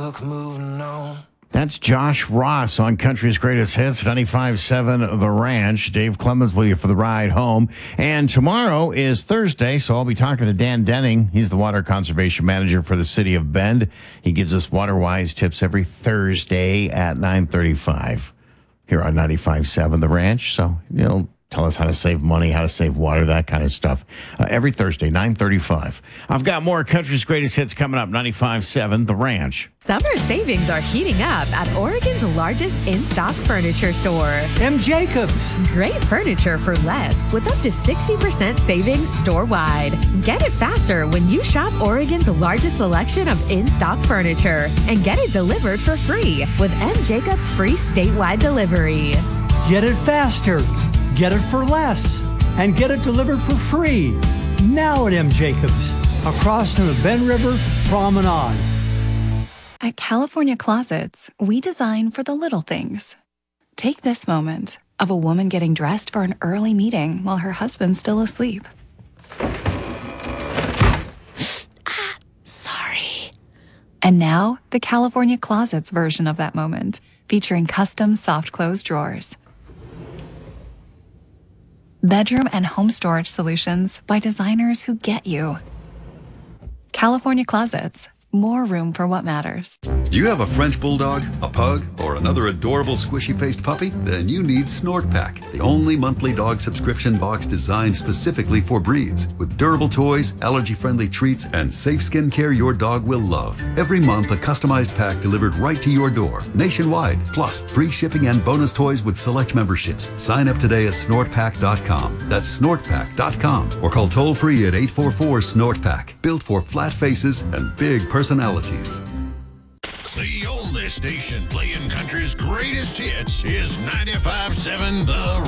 book moving on. That's Josh Ross on Country's Greatest Hits, 95.7 The Ranch. Dave Clemens with you for the ride home. And tomorrow is Thursday, so I'll be talking to Dan Denning. He's the Water Conservation Manager for the City of Bend. He gives us water-wise tips every Thursday at 9:35 here on 95.7 The Ranch. So, tell us how to save money, how to save water, that kind of stuff. Every Thursday, 9:35. I've got more Country's Greatest Hits coming up, 95.7 The Ranch. Summer savings are heating up at Oregon's largest in-stock furniture store. M. Jacobs. Great furniture for less with up to 60% savings store-wide. Get it faster when you shop Oregon's largest selection of in-stock furniture and get it delivered for free with M. Jacobs free statewide delivery. Get it faster. Get it for less, and get it delivered for free. Now at M. Jacobs, across from the Bend River Promenade. At California Closets, we design for the little things. Take this moment of a woman getting dressed for an early meeting while her husband's still asleep. Sorry. And now, the California Closets version of that moment, featuring custom soft close drawers. Bedroom and home storage solutions by designers who get you. California Closets. More room for what matters. Do you have a French Bulldog, a Pug, or another adorable squishy-faced puppy? Then you need Snort Pack, the only monthly dog subscription box designed specifically for breeds. With durable toys, allergy-friendly treats, and safe skincare your dog will love. Every month, a customized pack delivered right to your door, nationwide. Plus, free shipping and bonus toys with select memberships. Sign up today at snortpack.com. That's snortpack.com. Or call toll-free at 844-SNORT-PACK. Built for flat faces and big personalities. The oldest station playing country's greatest hits is 95.7 The